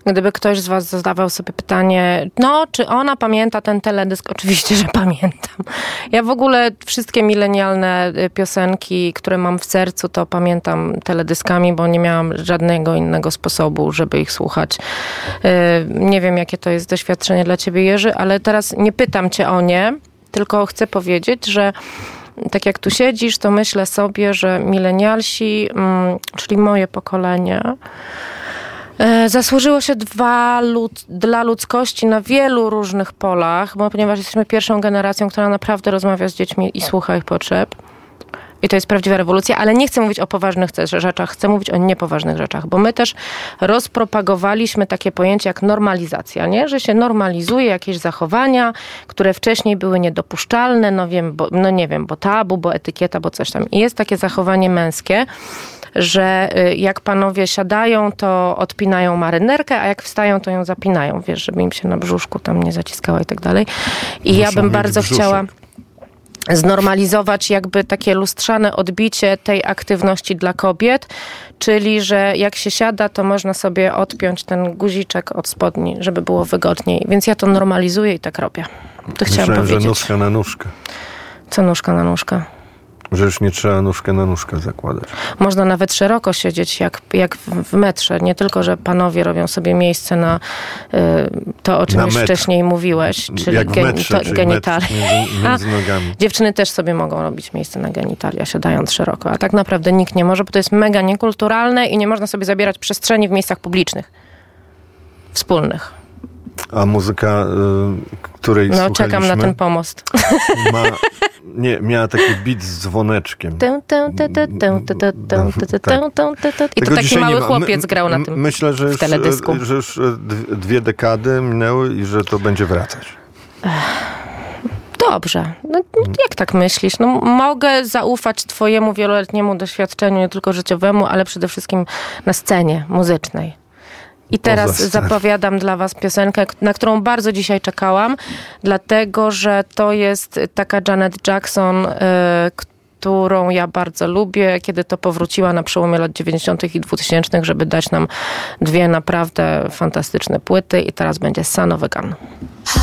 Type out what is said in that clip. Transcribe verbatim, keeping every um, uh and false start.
Gdyby ktoś z was zadawał sobie pytanie, no, czy ona pamięta ten teledysk? Oczywiście, że pamiętam. Ja w ogóle wszystkie milenialne piosenki, które mam w sercu, to pamiętam teledyskami, bo nie miałam żadnego innego sposobu, żeby ich słuchać. Nie wiem, jakie to jest doświadczenie dla ciebie, Jerzy, ale teraz nie pytam cię o nie, tylko chcę powiedzieć, że tak jak tu siedzisz, to myślę sobie, że milenialsi, czyli moje pokolenie, zasłużyło się dwa lud, dla ludzkości na wielu różnych polach, bo ponieważ jesteśmy pierwszą generacją, która naprawdę rozmawia z dziećmi i słucha ich potrzeb. I to jest prawdziwa rewolucja, ale nie chcę mówić o poważnych rzeczach, chcę mówić o niepoważnych rzeczach, bo my też rozpropagowaliśmy takie pojęcie jak normalizacja, nie? Że się normalizuje jakieś zachowania, które wcześniej były niedopuszczalne, no wiem, bo, no nie wiem, bo tabu, bo etykieta, bo coś tam. I jest takie zachowanie męskie, że jak panowie siadają, to odpinają marynarkę, a jak wstają, to ją zapinają, wiesz, żeby im się na brzuszku tam nie zaciskała i tak dalej. I Muszą ja bym bardzo brzuszek. chciała znormalizować jakby takie lustrzane odbicie tej aktywności dla kobiet, czyli, że jak się siada, to można sobie odpiąć ten guziczek od spodni, żeby było wygodniej. Więc ja to normalizuję i tak robię. To chciałam Myślałem, powiedzieć. że nóżka na nóżkę. Co nóżka na nóżkę? Że już nie trzeba nóżkę na nóżkę zakładać. Można nawet szeroko siedzieć, jak, jak w metrze. Nie tylko, że panowie robią sobie miejsce na y, to, o czym Na już metr. wcześniej mówiłeś, czyli Jak w gen, metrze, to, czyli genitalia. metr między, między nogami. Dziewczyny też sobie mogą robić miejsce na genitalia, siadając szeroko. A tak naprawdę nikt nie może, bo to jest mega niekulturalne i nie można sobie zabierać przestrzeni w miejscach publicznych. Wspólnych. A muzyka, y, której No, słuchaliśmy... czekam na ten pomost. Ma, nie, miała taki beat z dzwoneczkiem. I to taki mały chłopiec grał na tym Myślę, że już, w teledysku. że już dwie dekady minęły i że to będzie wracać. Dobrze. No, jak tak myślisz? No, mogę zaufać twojemu wieloletniemu doświadczeniu, nie tylko życiowemu, ale przede wszystkim na scenie muzycznej. I teraz zapowiadam dla was piosenkę, na którą bardzo dzisiaj czekałam, dlatego, że to jest taka Janet Jackson, y, którą ja bardzo lubię, kiedy to powróciła na przełomie lat dziewięćdziesiątych i dwutysięcznych, żeby dać nam dwie naprawdę fantastyczne płyty i teraz będzie Son of a Gun.